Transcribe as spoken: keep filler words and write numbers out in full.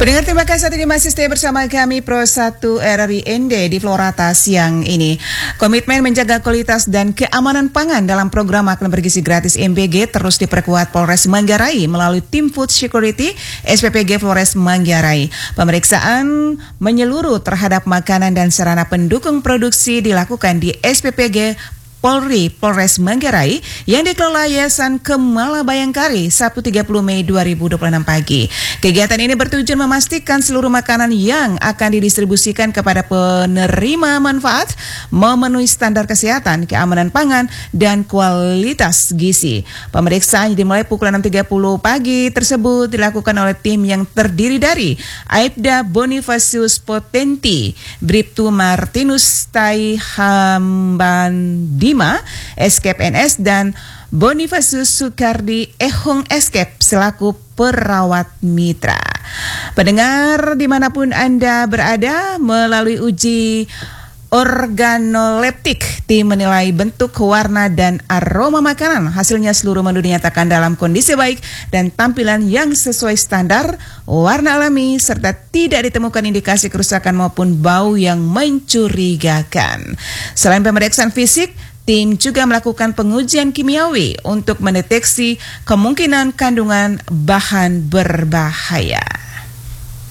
Pendengar, terima kasih saat ini masih stay bersama kami Pro satu R R I N D di Florata siang ini. Komitmen menjaga kualitas dan keamanan pangan dalam program makan bergizi gratis M B G terus diperkuat Polres Manggarai melalui tim Food Security S P P G Flores Manggarai. Pemeriksaan menyeluruh terhadap makanan dan sarana pendukung produksi dilakukan di S P P G Polri Polres Manggarai yang dikelola Yayasan Kemala Bayangkari Sabtu tiga puluh Mei dua ribu dua puluh enam pagi. Kegiatan ini bertujuan memastikan seluruh makanan yang akan didistribusikan kepada penerima manfaat memenuhi standar kesehatan, keamanan pangan, dan kualitas gizi. Pemeriksaan dimulai pukul enam tiga puluh pagi tersebut dilakukan oleh tim yang terdiri dari Aibda Bonifacius Potenti, Bribtu Martinus Taihambandi, Escape N S, dan Bonifacius Sukardi Ehong Escape selaku perawat mitra. Pendengar dimanapun Anda berada, melalui uji organoleptik, tim menilai bentuk, warna, dan aroma makanan. Hasilnya seluruh menu dinyatakan dalam kondisi baik dan tampilan yang sesuai standar, warna alami, serta tidak ditemukan indikasi kerusakan maupun bau yang mencurigakan. Selain pemeriksaan fisik, tim juga melakukan pengujian kimiawi untuk mendeteksi kemungkinan kandungan bahan berbahaya.